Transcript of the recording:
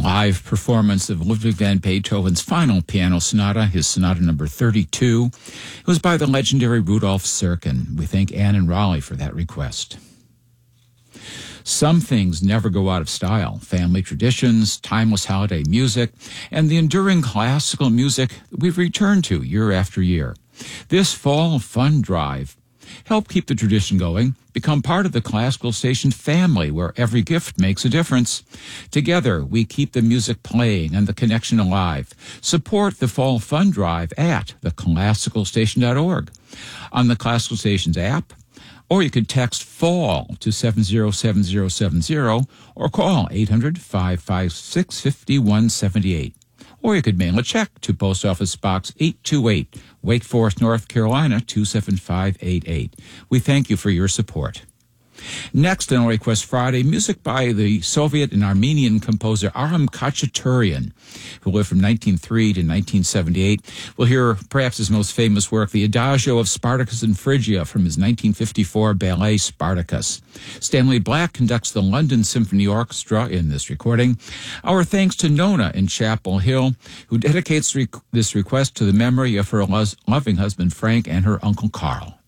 live performance of Ludwig van Beethoven's final piano sonata, his sonata number 32. It was by the legendary Rudolf Serkin. We thank Ann and Raleigh for that request. Some things never go out of style: family traditions, timeless holiday music, and the enduring classical music we've returned to year after year. This Fall Fun Drive help keep the tradition going. Become part of the Classical Station family, where every gift makes a difference. Together, we keep the music playing and the connection alive. Support the Fall Fun Drive at theclassicalstation.org, on the Classical Stations app, or you could text FALL to 707070 or call 800-556-5178. Or you could mail a check to Post Office Box 828, Wake Forest, North Carolina, 27588. We thank you for your support. Next on Request Friday, music by the Soviet and Armenian composer Aram Khachaturian, who lived from 1903 to 1978. We'll hear perhaps his most famous work, the Adagio of Spartacus and Phrygia, from his 1954 ballet Spartacus. Stanley Black conducts the London Symphony Orchestra in this recording. Our thanks to Nona in Chapel Hill, who dedicates this request to the memory of her loving husband Frank and her Uncle Carl.